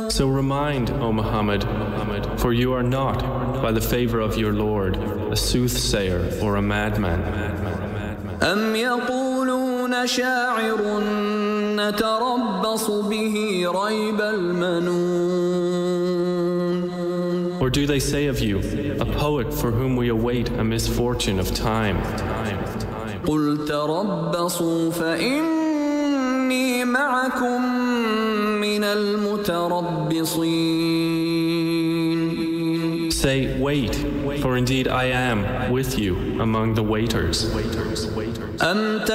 So remind, O Muhammad, for you are not, by the favor of your Lord, a soothsayer or a madman. أم يقولون شاعر نتربص به ريب المنون. Or do they say of you, a poet for whom we await a misfortune of time? قل تربصوا فإني معكم من المتربصين. Say, wait, for indeed I am with you among the waiters.